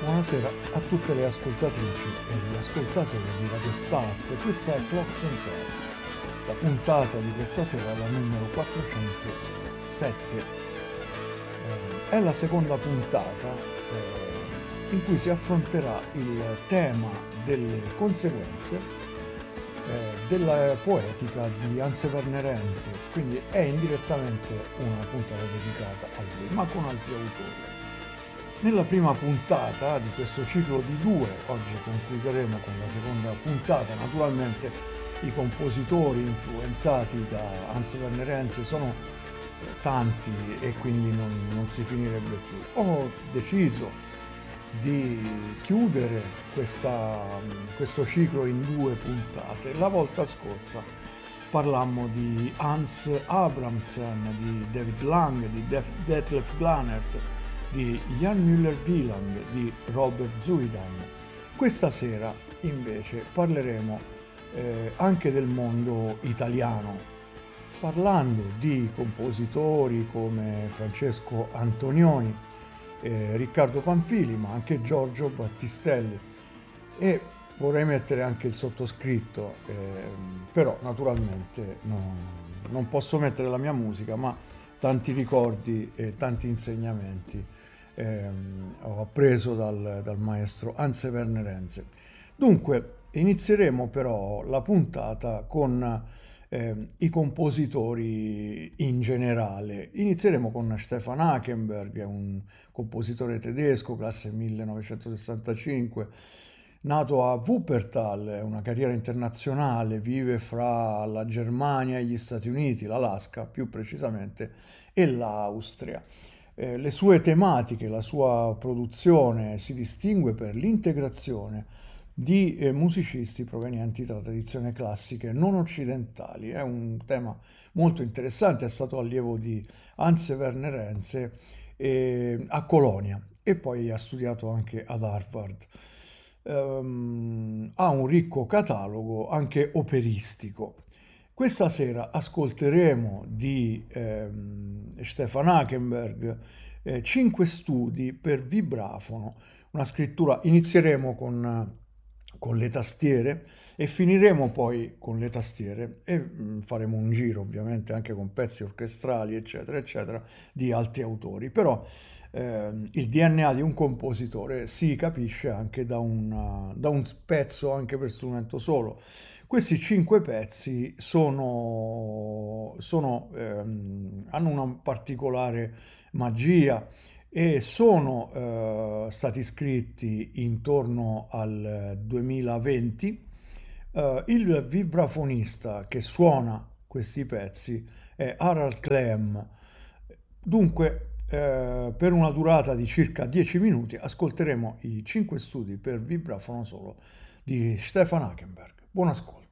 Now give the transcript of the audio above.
Buonasera a tutte le ascoltatrici e gli ascoltatori di Radio Start. Questa è Clocks and Cards. La puntata di questa sera è la numero 407. È la seconda puntata in cui si affronterà il tema delle conseguenze della poetica di Hans Werner Henze, quindi è indirettamente una puntata dedicata a lui, ma con altri autori. Nella prima puntata di questo ciclo di due, oggi concluderemo con la seconda puntata. Naturalmente i compositori influenzati da Hans Werner Henze sono tanti e quindi non si finirebbe più. Ho deciso di chiudere questo ciclo in due puntate. La volta scorsa parlammo di Hans Abramsen, di David Lang, di Detlef Glanert, di Jan Müller-Wieland, di Robert Zuidan. Questa sera invece parleremo anche del mondo italiano, parlando di compositori come Francesco Antonioni, Riccardo Panfili, ma anche Giorgio Battistelli, e vorrei mettere anche il sottoscritto, però naturalmente non posso mettere la mia musica, ma tanti ricordi e tanti insegnamenti ho appreso dal maestro Hans Werner Henze. Dunque inizieremo però la puntata con i compositori in generale. Inizieremo con Stefan Hackenberg, un compositore tedesco, classe 1965, nato a Wuppertal, una carriera internazionale, vive fra la Germania e gli Stati Uniti, l'Alaska più precisamente, e l'Austria. Le sue tematiche, la sua produzione si distingue per l'integrazione di musicisti provenienti dalla tradizione classica e non occidentali. È un tema molto interessante, è stato allievo di Hans Werner Henze a Colonia e poi ha studiato anche ad Harvard. Ha un ricco catalogo anche operistico. Questa sera ascolteremo di Stefan Hackenberg 5 studi per vibrafono, una scrittura. Inizieremo con le tastiere e finiremo poi con le tastiere e faremo un giro ovviamente anche con pezzi orchestrali eccetera eccetera di altri autori. Però il DNA di un compositore si capisce anche da un pezzo anche per strumento solo. Questi 5 pezzi hanno una particolare magia e sono stati scritti intorno al 2020. Il vibrafonista che suona questi pezzi è Harald Klemm. Dunque, per una durata di circa 10 minuti ascolteremo i 5 studi per vibrafono solo di Stefan Hackenberg. Buon ascolto.